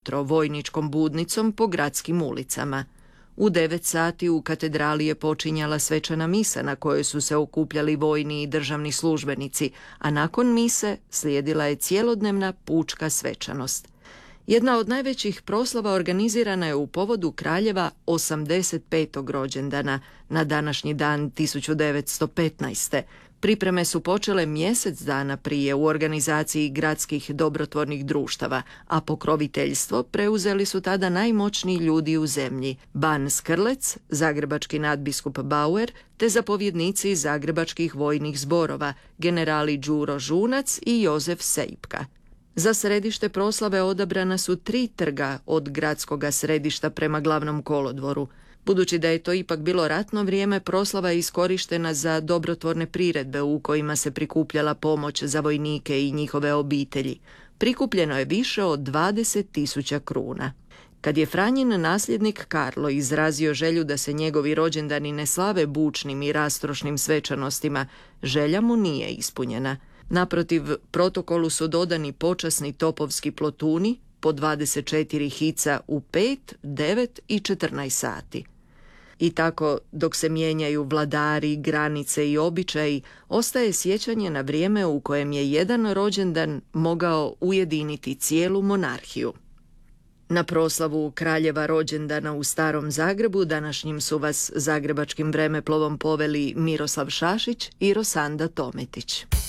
ujutro vojničkom budnicom po gradskim ulicama. U 9 sati u katedrali je počinjala svečana misa na kojoj su se okupljali vojni i državni službenici, a nakon mise slijedila je cjelodnevna pučka svečanost. Jedna od najvećih proslava organizirana je u povodu kraljeva 85. rođendana na današnji dan 1915. Pripreme su počele mjesec dana prije u organizaciji gradskih dobrotvornih društava, a pokroviteljstvo preuzeli su tada najmoćniji ljudi u zemlji: ban Skrlec, zagrebački nadbiskup Bauer, te zapovjednici zagrebačkih vojnih zborova, generali Đuro Žunac i Jozef Sejpka. Za središte proslave odabrana su 3 trga od gradskoga središta prema glavnom kolodvoru. Budući da je to ipak bilo ratno vrijeme, proslava je iskorištena za dobrotvorne priredbe u kojima se prikupljala pomoć za vojnike i njihove obitelji. Prikupljeno je više od 20.000 kruna. Kad je Franjin nasljednik Karlo izrazio želju da se njegovi rođendani ne slave bučnim i rastrošnim svečanostima, želja mu nije ispunjena. Naprotiv, protokolu su dodani počasni topovski plotuni po 24 hica u 5, 9 i 14 sati. I tako, dok se mijenjaju vladari, granice i običaji, ostaje sjećanje na vrijeme u kojem je jedan rođendan mogao ujediniti cijelu monarhiju. Na proslavu kraljeva rođendana u Starom Zagrebu današnjim su vas zagrebačkim vremeplovom poveli Miroslav Šašić i Rosanda Tometić.